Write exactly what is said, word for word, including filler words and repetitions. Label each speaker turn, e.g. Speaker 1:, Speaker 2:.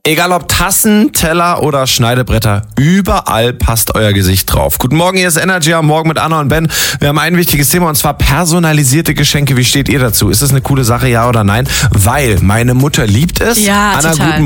Speaker 1: Egal ob Tassen, Teller oder Schneidebretter, überall passt euer Gesicht drauf. Guten Morgen, hier ist Energy am Morgen mit Anna und Ben. Wir haben ein wichtiges Thema und zwar personalisierte Geschenke. Wie steht ihr dazu? Ist das eine coole Sache, ja oder nein? Weil meine Mutter liebt es.
Speaker 2: Ja,
Speaker 1: Anna,
Speaker 2: total.
Speaker 1: guten